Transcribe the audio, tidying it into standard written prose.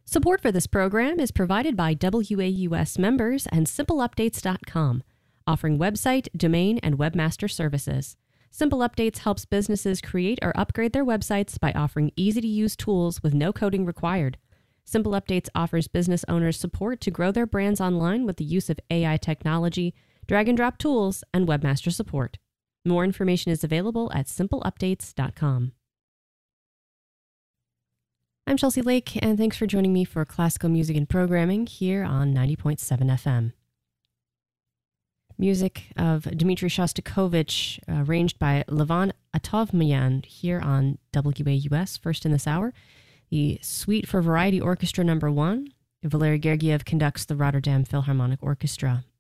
Support for this program is provided by WAUS members and SimpleUpdates.com, offering website, domain, and webmaster services. Simple Updates helps businesses create or upgrade their websites by offering easy-to-use tools with no coding required. Simple Updates offers business owners support to grow their brands online with the use of AI technology, drag-and-drop tools, and webmaster support. More information is available at SimpleUpdates.com. I'm Chelsea Lake, and thanks for joining me for classical music and programming here on 90.7 FM. Music of Dmitri Shostakovich, arranged by Levon Atovmayan here on WAUS, first in this hour. The Suite for Variety Orchestra No. 1. Valery Gergiev conducts the Rotterdam Philharmonic Orchestra.